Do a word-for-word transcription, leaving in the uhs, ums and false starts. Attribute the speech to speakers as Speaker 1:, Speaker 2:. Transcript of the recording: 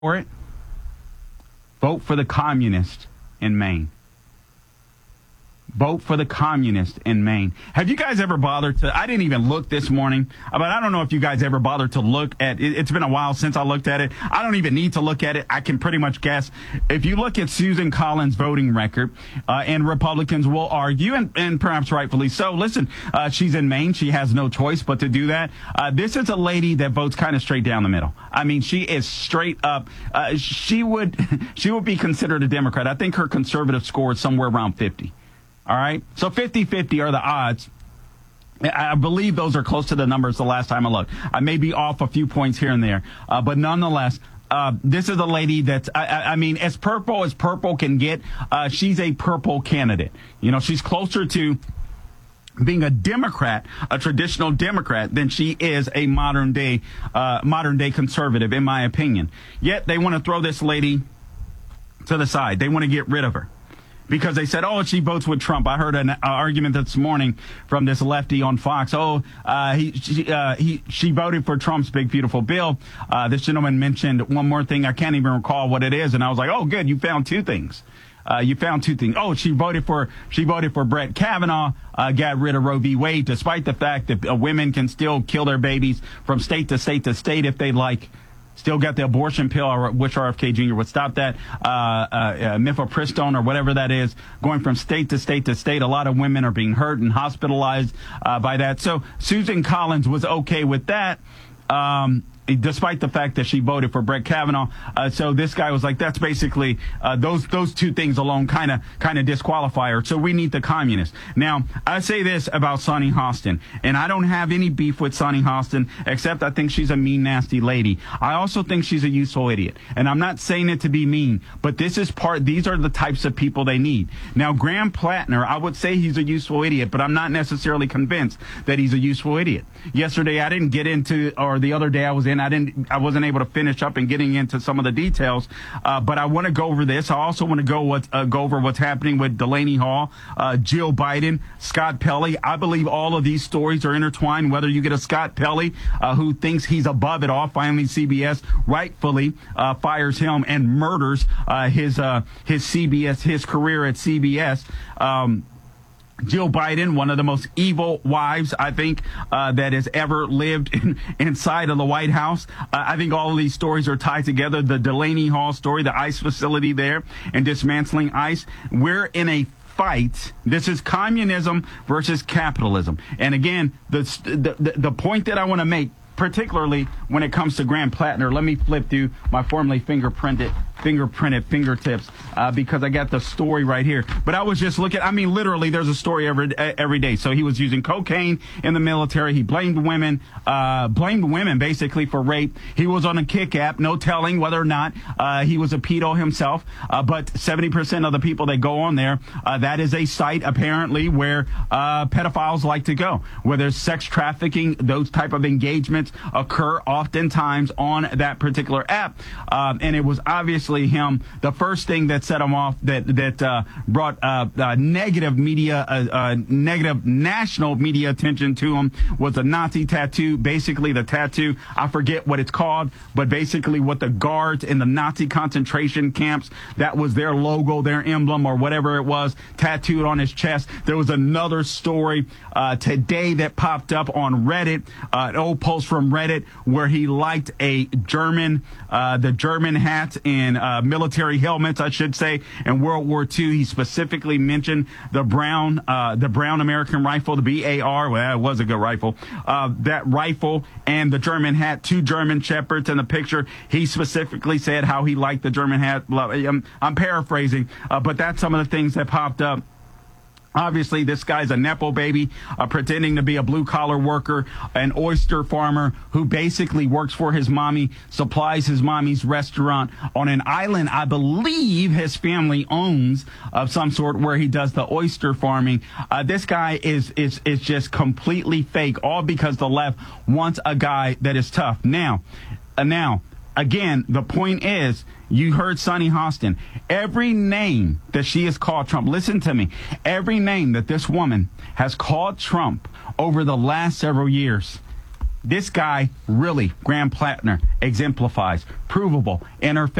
Speaker 1: for it? Vote for the communist in Maine. Vote for the communist in Maine. Have you guys ever bothered to, I didn't even look this morning, but I don't know if you guys ever bothered to look at, it, it's been a while since I looked at it. I don't even need to look at it. I can pretty much guess. If you look at Susan Collins' voting record, uh, and Republicans will argue, and, and perhaps rightfully so, listen, uh, she's in Maine. She has no choice but to do that. Uh, this is a lady that votes kind of straight down the middle. I mean, she is straight up, uh, she would, she would be considered a Democrat. I think her conservative score is somewhere around fifty. All right. So fifty-fifty are the odds. I believe those are close to the numbers the last time I looked. I may be off a few points here and there, uh, but nonetheless, uh, this is a lady that's, I, I mean, as purple as purple can get, uh, she's a purple candidate. You know, she's closer to being a Democrat, a traditional Democrat, than she is a modern day, uh, modern day conservative, in my opinion. Yet they want to throw this lady to the side. They want to get rid of her. Because they said, oh, she votes with Trump. I heard an uh, argument this morning from this lefty on Fox. Oh, uh, he, she, uh, he, she voted for Trump's big, beautiful bill. Uh, this gentleman mentioned one more thing. I can't even recall what it is. And I was like, oh, good. You found two things. Uh, you found two things. Oh, she voted for she voted for Brett Kavanaugh, uh, got rid of Roe v. Wade, despite the fact that uh, women can still kill their babies from state to state to state if they like. Still got the abortion pill. I wish R F K Junior would stop that. Uh, uh, uh, mifepristone or whatever that is, going from state to state to state. A lot of women are being hurt and hospitalized uh, by that. So Susan Collins was okay with that. Um, despite the fact that she voted for Brett Kavanaugh. Uh, so this guy was like, that's basically uh, those those two things alone kind of kind of disqualify her. So we need the communists. Now, I say this about Sonny Hostin, and I don't have any beef with Sonny Hostin, except I think she's a mean, nasty lady. I also think she's a useful idiot. And I'm not saying it to be mean, but this is part, these are the types of people they need. Now, Graham Plattner, I would say he's a useful idiot, but I'm not necessarily convinced that he's a useful idiot. Yesterday, I didn't get into, or the other day I was in, I didn't, I wasn't able to finish up and getting into some of the details, uh, but I want to go over this. I also want to go what uh, go over what's happening with Delaney Hall, uh, Jill Biden, Scott Pelley. I believe all of these stories are intertwined. Whether you get a Scott Pelley uh, who thinks he's above it all, finally C B S rightfully uh, fires him and murders uh, his uh, his C B S his career at C B S. Um, Jill Biden, one of the most evil wives, I think, uh, that has ever lived in, inside of the White House. Uh, I think all of these stories are tied together. The Delaney Hall story, the ICE facility there, and dismantling ICE. We're in a fight. This is communism versus capitalism. And again, the the, the point that I want to make, particularly when it comes to Graham Plattner, let me flip through my formerly fingerprinted fingerprinted fingertips uh, because I got the story right here. But I was just looking, I mean, literally, there's a story every every day. So he was using cocaine in the military. He blamed women, uh, blamed women basically for rape. He was on a kick app, no telling whether or not uh, he was a pedo himself. Uh, but seventy percent of the people that go on there, uh, that is a site apparently where uh, pedophiles like to go, where there's sex trafficking, those type of engagements occur oftentimes on that particular app. Um, and it was obviously him, the first thing that set him off, that that uh, brought uh, uh, negative media, uh, uh, negative national media attention to him, was a Nazi tattoo. Basically, the tattoo, I forget what it's called, but basically what the guards in the Nazi concentration camps, that was their logo, their emblem, or whatever it was, tattooed on his chest. There was another story uh, today that popped up on Reddit, uh, an old post from Reddit, where he liked a German, uh, the German hat and Uh, military helmets, I should say, in World War Two. He specifically mentioned the brown, uh, the brown American rifle, the B A R. Well, that was a good rifle. Uh, that rifle and the German hat, two German shepherds in the picture. He specifically said how he liked the German hat. I'm, I'm paraphrasing, uh, but that's some of the things that popped up. Obviously, this guy's a Nepo baby, uh, pretending to be a blue-collar worker, an oyster farmer who basically works for his mommy, supplies his mommy's restaurant on an island I believe his family owns of some sort, where he does the oyster farming. Uh, this guy is, is, is just completely fake, all because the left wants a guy that is tough. Now, uh, now, again, the point is, you heard Sonny Hostin. Every name that she has called Trump, listen to me, every name that this woman has called Trump over the last several years, This guy really, Graham Plattner, exemplifies, provable, interface.